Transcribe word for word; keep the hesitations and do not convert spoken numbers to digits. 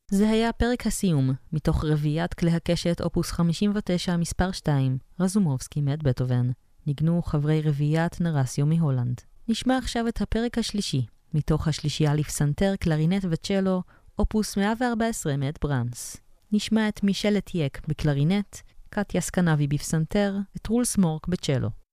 זה היה פרק הסיום, מתוך רביעיית כלי הקשת אופוס חמישים ותשע מספר שתיים, רזומובסקי מאת בטהובן. ניגנו חברי רביעיית נרסיו מהולנד. נשמע עכשיו את הפרק השלישי, מתוך השלישייה לפסנתר, קלרינט וצ'לו, אופוס מאה וארבע עשרה מאת ברמס. נשמע את מישל אתייק בקלרינט, קטיה סקנבי בפסנתר, את רולס מורק בצ'לו.